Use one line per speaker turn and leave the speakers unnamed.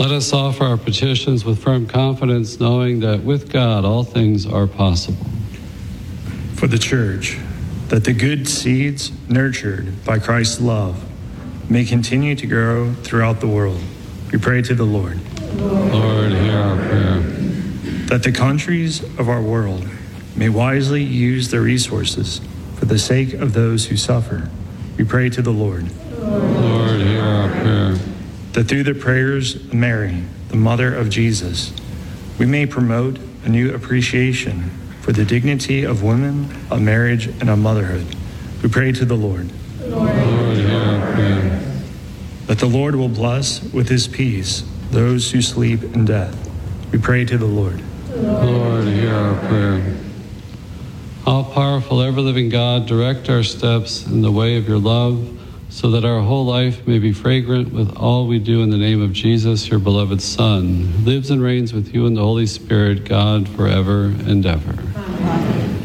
Let us offer our petitions with firm confidence, knowing that with God all things are possible.
For the Church, that the good seeds nurtured by Christ's love may continue to grow throughout the world, we pray to the Lord.
Lord, hear our prayer.
That the countries of our world may wisely use their resources for the sake of those who suffer, we pray to the Lord.
Lord, hear our prayer.
That through the prayers of Mary, the mother of Jesus, we may promote a new appreciation for the dignity of women, of marriage, and of motherhood, we pray to the Lord.
Lord, hear our prayer.
That the Lord will bless with his peace those who sleep in death, we pray to the Lord.
Lord, hear our prayer. All-powerful, ever-living God, direct our steps in the way of your love, so that our whole life may be fragrant with all we do in the name of Jesus, your beloved Son, who lives and reigns with you in the Holy Spirit, God, forever and ever.
Amen.